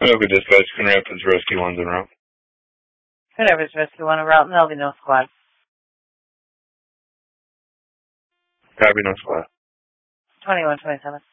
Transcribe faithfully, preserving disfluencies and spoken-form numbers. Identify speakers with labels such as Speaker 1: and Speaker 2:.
Speaker 1: Okay, dispatch, Coon Rapids Rescue one's en route.
Speaker 2: Coon Rapids Rescue one en route, and there'll be no squad.
Speaker 1: Copy, no squad.
Speaker 2: twenty-one twenty-seven.